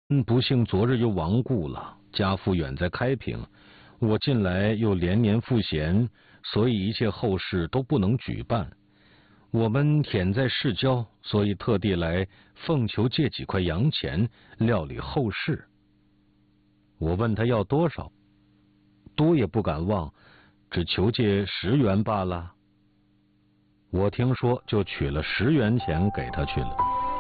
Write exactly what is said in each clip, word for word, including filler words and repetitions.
嗯，不幸昨日又亡故了，家父远在开平，我近来又连年赋闲，所以一切后事都不能举办。我们忝在市郊，所以特地来奉求借几块洋钱料理后事。我问他要多少，多也不敢忘，只求借十元罢了。我听说就取了十元钱给他去了。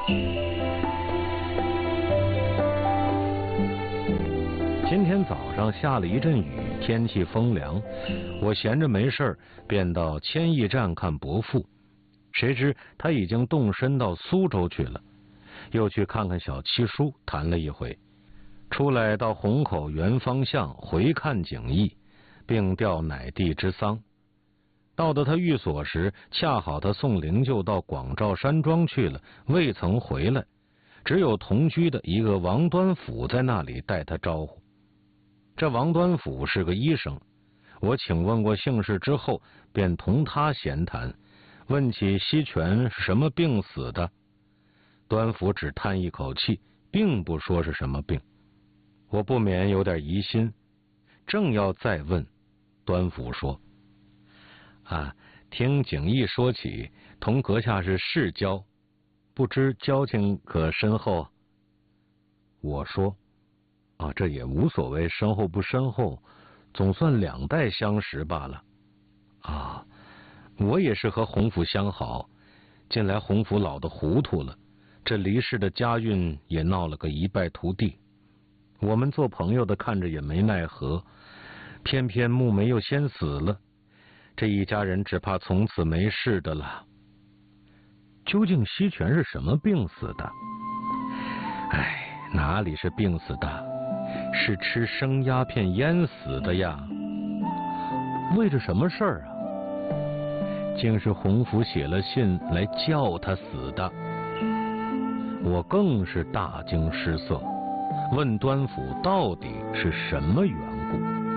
今天早上下了一阵雨，天气风凉，我闲着没事便到千驿站看伯父，谁知他已经动身到苏州去了。又去看看小七叔，谈了一回，出来到虹口原方向回看景义，并吊乃弟之丧。到得他寓所时，恰好他送灵柩到广肇山庄去了，未曾回来，只有同居的一个王端甫在那里待他招呼。这王端甫是个医生，我请问过姓氏之后，便同他闲谈，问起西泉是什么病死的。端甫只叹一口气，并不说是什么病。我不免有点疑心，正要再问，端甫说：啊，听景义说起，同阁下是世交，不知交情可深厚？我说：啊，这也无所谓深厚不深厚，总算两代相识罢了。啊，我也是和洪府相好，近来洪府老得糊涂了，这离世的家运也闹了个一败涂地。我们做朋友的看着也没奈何，偏偏木梅又先死了，这一家人只怕从此没事的了。究竟西泉是什么病死的？哎，哪里是病死的，是吃生鸦片淹死的呀。为着什么事儿啊？竟是洪府写了信来叫他死的。我更是大惊失色，问端甫到底是什么缘故。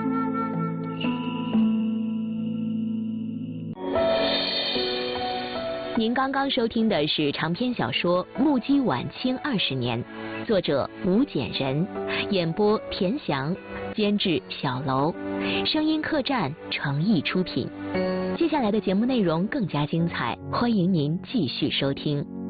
您刚刚收听的是长篇小说《目击晚清二十年》，作者吴简人，演播田翔，监制小楼，声音客栈诚意出品。接下来的节目内容更加精彩，欢迎您继续收听。